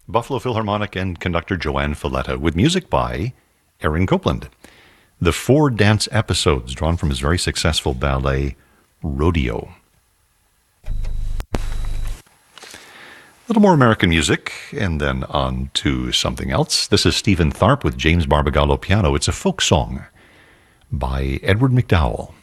Buffalo Philharmonic and conductor Joanne Falletta with music by Aaron Copland. The 4 dance episodes drawn from his very successful ballet, Rodeo. A little more American music, and then on to something else. This is Stephen Tharp with James Barbagallo piano. It's a folk song by Edward McDowell.